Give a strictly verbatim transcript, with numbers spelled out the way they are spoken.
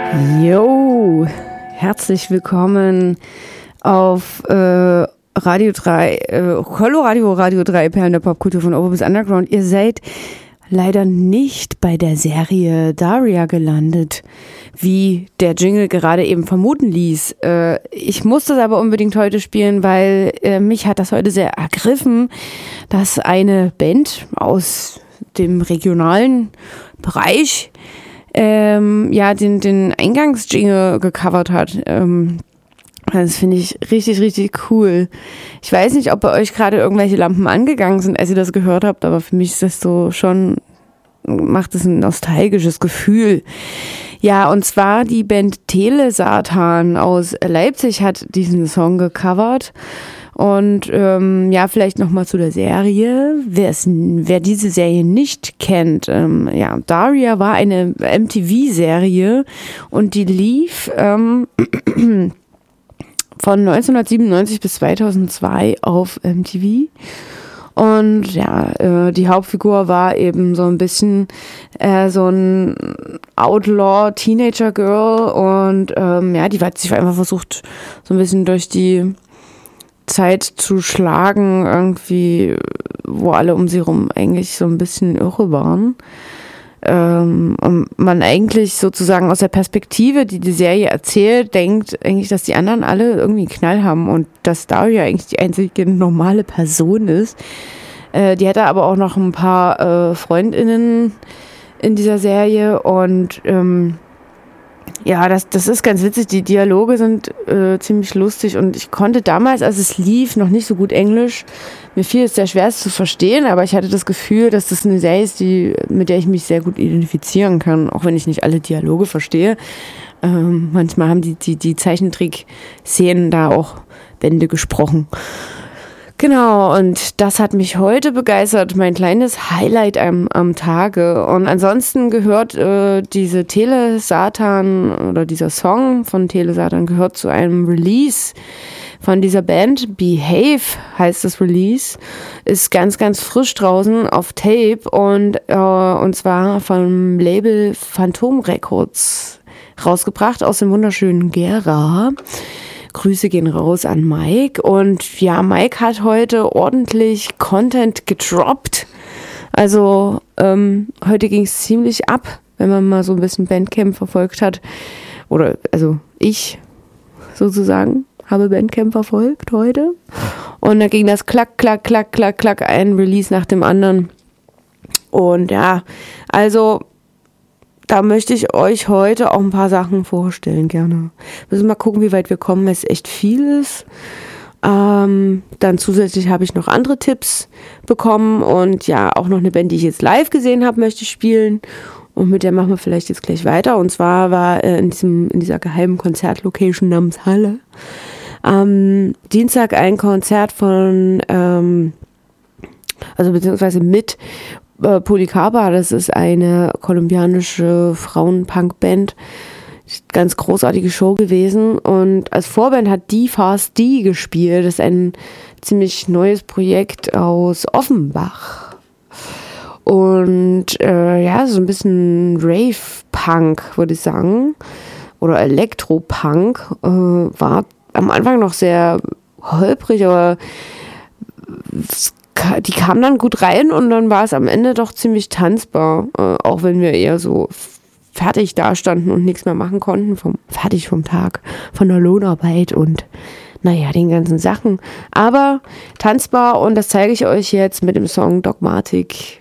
Jo, herzlich willkommen auf äh, Radio drei, äh, Coloradio Radio drei, Perlen der Popkultur von Over bis Underground. Ihr seid leider nicht bei der Serie Daria gelandet, wie der Jingle gerade eben vermuten ließ. Äh, ich muss das aber unbedingt heute spielen, weil äh, mich hat das heute sehr ergriffen, dass eine Band aus dem regionalen Bereich ähm, ja den, den Eingangsjingle gecovert hat. Ähm, Das finde ich richtig, richtig cool. Ich weiß nicht, ob bei euch gerade irgendwelche Lampen angegangen sind, als ihr das gehört habt, aber für mich ist das so schon, macht es ein nostalgisches Gefühl. Ja, und zwar die Band Telesatan aus Leipzig hat diesen Song gecovert. Und ähm, ja, vielleicht nochmal zu der Serie. Wer's, wer diese Serie nicht kennt, ähm, ja, Daria war eine M T V-Serie und die lief ähm, von neunzehnhundertsiebenundneunzig bis zweitausendzwei auf M T V. Und ja, äh, die Hauptfigur war eben so ein bisschen äh, so ein Outlaw-Teenager-Girl und ähm, ja, die hat sich einfach versucht, so ein bisschen durch die Zeit zu schlagen, irgendwie, wo alle um sie rum eigentlich so ein bisschen irre waren. Ähm, und man eigentlich sozusagen aus der Perspektive, die die Serie erzählt, denkt eigentlich, dass die anderen alle irgendwie einen Knall haben und dass Daria eigentlich die einzige normale Person ist. Äh, die hatte aber auch noch ein paar äh, FreundInnen in dieser Serie und ähm, ja, das, das ist ganz witzig. Die Dialoge sind äh, ziemlich lustig und ich konnte damals, als es lief, noch nicht so gut Englisch. Mir fiel es sehr schwer, es zu verstehen, aber ich hatte das Gefühl, dass das eine Serie ist, die, mit der ich mich sehr gut identifizieren kann, auch wenn ich nicht alle Dialoge verstehe. Ähm, manchmal haben die, die, die Zeichentrick-Szenen da auch Bände gesprochen. Genau, und das hat mich heute begeistert, mein kleines Highlight am, am Tage. Und ansonsten gehört äh, diese Telesatan oder dieser Song von Telesatan gehört zu einem Release von dieser Band. Behave heißt das Release, ist ganz, ganz frisch draußen auf Tape und, äh, und zwar vom Label Phantom Records rausgebracht aus dem wunderschönen Gera. Grüße gehen raus an Mike. Und ja, Mike hat heute ordentlich Content gedroppt. Also ähm, heute ging es ziemlich ab, wenn man mal so ein bisschen Bandcamp verfolgt hat. Oder also ich sozusagen habe Bandcamp verfolgt heute. Und da ging das klack, klack, klack, klack, klack, ein Release nach dem anderen. Und ja, also da möchte ich euch heute auch ein paar Sachen vorstellen, gerne. Müssen mal gucken, wie weit wir kommen, weil es echt viel ist. Ähm, dann zusätzlich habe ich noch andere Tipps bekommen und ja, auch noch eine Band, die ich jetzt live gesehen habe, möchte ich spielen. Und mit der machen wir vielleicht jetzt gleich weiter. Und zwar war äh, in, diesem, in dieser geheimen Konzertlocation namens Halle am Dienstag ein Konzert von, ähm, also beziehungsweise mit Polycarpa, das ist eine kolumbianische Frauen-Punk-Band. Ganz großartige Show gewesen. Und als Vorband hat Die Fast Die gespielt. Das ist ein ziemlich neues Projekt aus Offenbach. Und äh, ja, so ein bisschen Rave-Punk, würde ich sagen. Oder Elektro-Punk. Äh, war am Anfang noch sehr holprig, aber die kamen dann gut rein und dann war es am Ende doch ziemlich tanzbar, äh, auch wenn wir eher so fertig dastanden und nichts mehr machen konnten, vom, fertig vom Tag, von der Lohnarbeit und naja, den ganzen Sachen. Aber tanzbar und das zeige ich euch jetzt mit dem Song Dogmatic